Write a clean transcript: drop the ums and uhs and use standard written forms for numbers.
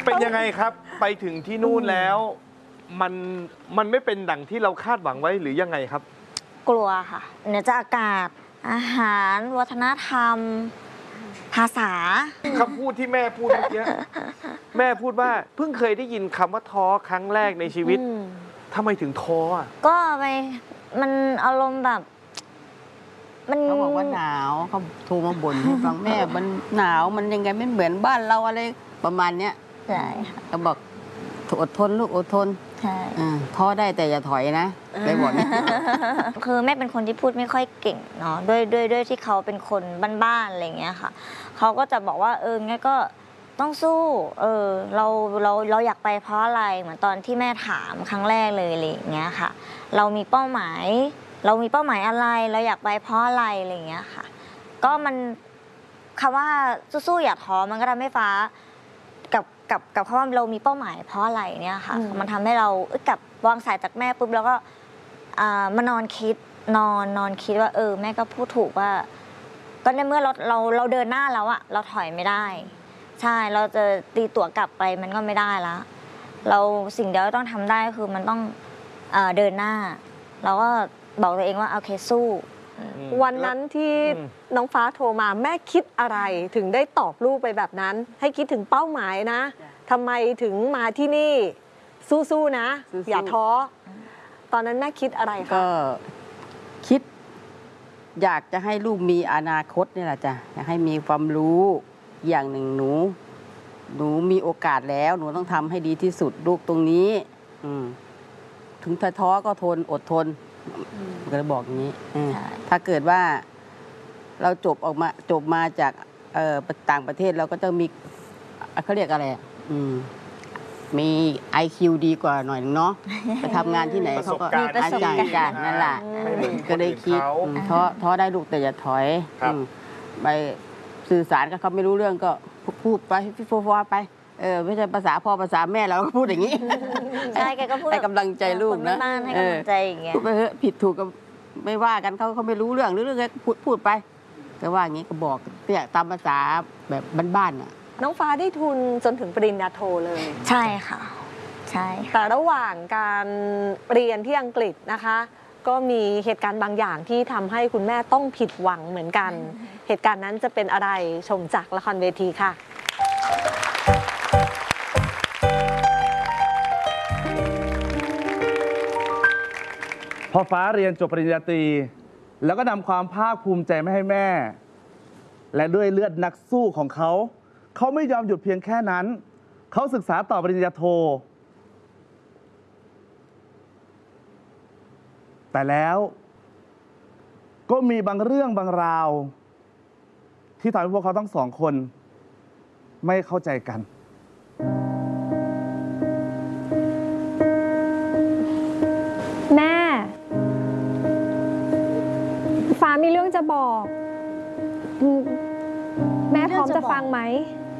เป็นยังไงครับไปถึงที่นู่นแล้วมันไม่เป็นดังที่เราคาดหวังไว้หรือยังไงครับกลัวค่ะเนื่องจากอากาศอาหารวัฒนธรรมภาษาคำพูดที่แม่พูดเมื่อกี้แม่พูดว่าเพิ่งเคยได้ยินคำว่าท้อครั้งแรกในชีวิตทำไมถึงท้ออ่ะก็ไปมันอารมณ์แบบเขาบอกว่าหนาวเขาโทรมาบ่นให้ฟังแม่มันหนาวมันยังไงไม่เหมือนบ้านเราอะไรประมาณเนี้ยใช่ค่ะเขาบอกอดทนลูกอดทนใช่ท้อได้แต่อย่าถอยนะได้บอกนี่คือแม่เป็นคนที่พูดไม่ค่อยเก่งเนาะด้วยที่เขาเป็นคนบ้านๆอะไรเงี้ยค่ะเขาก็จะบอกว่างั้นก็ต้องสู้เราอยากไปเพราะอะไรเหมือนตอนที่แม่ถามครั้งแรกเลยอะไรเงี้ยค่ะเรามีเป้าหมายอะไรเราอยากไปเพราะอะไรอะไรเงี้ยค่ะก็มันคำว่าสู้ๆอย่าท้อมันก็ทำให้ฟ้ากับคำว่าเรามีเป้าหมายเพราะอะไรเนี่ยค่ะมันทำให้เรากับวางสายจากแม่ปุ๊บแล้วก็มานอนคิดนอนคิดว่าแม่ก็พูดถูกว่าก็ในเมื่อเราเดินหน้าแล้วอะเราถอยไม่ได้ใช่เราจะตีตั๋วกลับไปมันก็ไม่ได้ละเราสิ่งเดียวที่ต้องทำได้ก็คือมันต้องเดินหน้าเราก็บอกตัวเองว่าโอเคสู้วันนั้นที่น้องฟ้าโทรมาแม่คิดอะไรถึงได้ตอบลูกไปแบบนั้นให้คิดถึงเป้าหมายนะทำไมถึงมาที่นี่สู้ๆนะอย่าท้อตอนนั้นแม่คิดอะไรคะก็คิดอยากจะให้ลูกมีอนาคตนี่แหละจ้ะอยากให้มีความรู้อย่างหนึ่งหนูมีโอกาสแล้วหนูต้องทำให้ดีที่สุดลูกตรงนี้ถึงท้อก็ทนอดทนก็เลยบอกอย่างนี้ถ้าเกิดว่าเราจบมาจากต่างประเทศเราก็จะมีเขาเรียกอะไรมี IQ ดีกว่าหน่อยนึงเนาะไปทำงานที่ไหนเขาก็มีประสบการณ์นั่นแหละก็เลยคิดท้อได้ลูกแต่อย่าถอยไปสื่อสารกับเขาไม่รู้เรื่องก็พูดไปฟัวๆไปไม่ใช่ภาษาพ่อภาษาแม่เราก็พูดอย่างนี้ใช่แกก็พูดให้กำลังใจลูกนะให้กำลังใจอย่างเงี้ยพูดไปเถอะผิดถูกก็ไม่ว่ากันเขาไม่รู้เรื่องหรือเรื่องพูดไปแต่ว่าอย่างนี้ก็บอกเนี่ยตามภาษาแบบบ้านๆน่ะน้องฟ้าได้ทุนจนถึงปริญญาโทเลยใช่ค่ะใช่แต่ระหว่างการเรียนที่อังกฤษนะคะก็มีเหตุการณ์บางอย่างที่ทำให้คุณแม่ต้องผิดหวังเหมือนกันเหตุการณ์นั้นจะเป็นอะไรชมจากละครเวทีค่ะพอฟ้าเรียนจบปริญญาตรีแล้วก็นำความภาคภูมิใจมาให้แม่และด้วยเลือดนักสู้ของเขาไม่ยอมหยุดเพียงแค่นั้นเขาศึกษาต่อปริญญาโทแต่แล้วก็มีบางเรื่องบางราวที่ทำให้พวกเขาทั้งสองคนไม่เข้าใจกันแม่ฟ้ามีเรื่องจะบอกแม่พร้อมจะฟังไหม